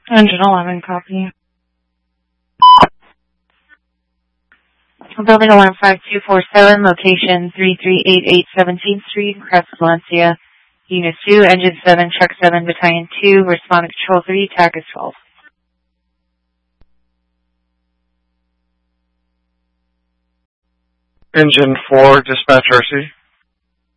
Engine 11, copy. Building alarm 5247, location 3388 17th Street, Crest, Valencia. Unit 2, Engine 7, Truck 7, Battalion 2, respond to Control 3, TAC is 12. Engine 4, dispatch RC.